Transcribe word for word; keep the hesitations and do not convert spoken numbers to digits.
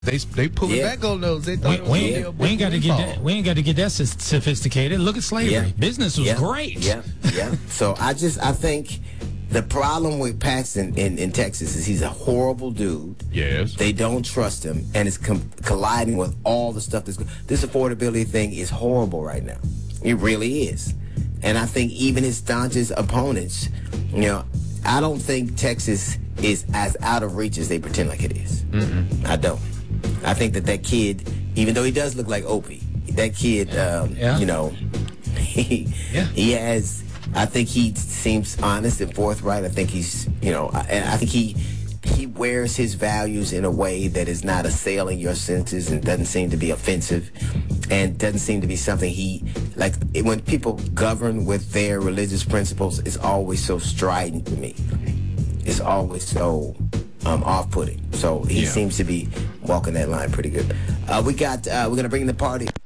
They they pulling Yeah. back on those. They We, thought it was we gonna be ain't, a we ain't big got to get windfall. that. We ain't got to get that soph- sophisticated. Look at slavery. Yeah. Business was yeah. great. Yeah, yeah. So I just I think the problem with Paxton in, in Texas is he's a horrible dude. Yes. They don't trust him, and it's com- colliding with all the stuff that's go- this affordability thing is horrible right now. It really is, and I think even his staunchest opponents, you know, I don't think Texas is as out of reach as they pretend like it is. Mm-mm. I don't. I think that that kid, even though he does look like Opie, that kid, um, Yeah. you know, he Yeah. he has. I think he seems honest and forthright. I think he's, you know, I- and I think he he wears his values in a way that is not assailing your senses and doesn't seem to be offensive, and doesn't seem to be something he like. When people govern with their religious principles, it's always so strident to me. It's always so um, off-putting. So he Yeah. seems to be walking that line pretty good. Uh, we got. Uh, we're gonna bring in the party.